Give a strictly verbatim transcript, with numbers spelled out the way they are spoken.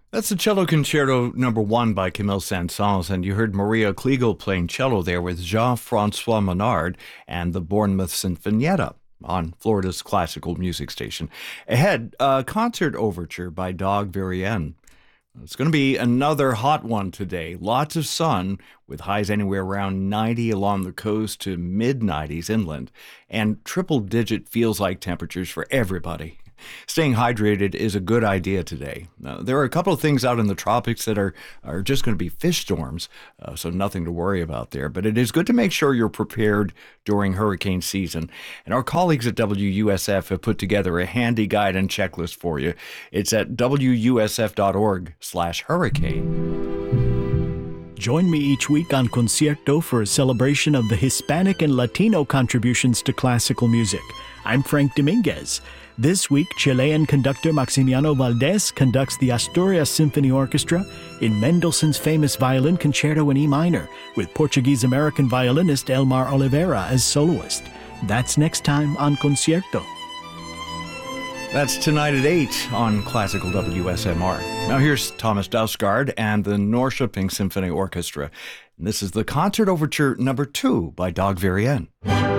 That's the Cello Concerto number one by Camille Saint-Saëns, and you heard Maria Kliegel playing cello there with Jean-Francois Menard and the Bournemouth Sinfonietta on Florida's classical music station. Ahead, a concert overture by Dag Varian. It's going to be another hot one today. Lots of sun with highs anywhere around ninety along the coast to mid nineties inland, and triple-digit feels-like temperatures for everybody. Staying hydrated is a good idea today. Now, there are a couple of things out in the tropics that are, are just going to be fish storms, uh, so nothing to worry about there. But it is good to make sure you're prepared during hurricane season. And our colleagues at W U S F have put together a handy guide and checklist for you. It's at W U S F dot org slash hurricane. Join me each week on Concierto for a celebration of the Hispanic and Latino contributions to classical music. I'm Frank Dominguez. This week, Chilean conductor Maximiano Valdés conducts the Asturias Symphony Orchestra in Mendelssohn's famous violin concerto in E minor, with Portuguese-American violinist Elmar Oliveira as soloist. That's next time on Concierto. That's tonight at eight on Classical W S M R. Now here's Thomas Dausgaard and the Norrköping Symphony Orchestra. And this is the Concert Overture number two by Dag Varian.